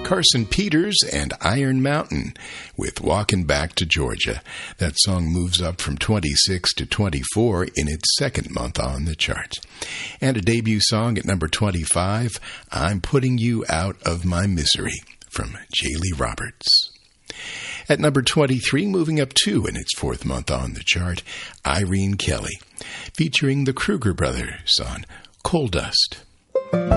Carson Peters and Iron Mountain with Walking Back to Georgia. That song moves up from 26 to 24 in its second month on the charts. And a debut song at number 25, I'm Putting You Out of My Misery from Jaylee Roberts. At number 23, moving up 2 in its fourth month on the chart, Irene Kelly, featuring the Kruger Brothers on Coal Dust.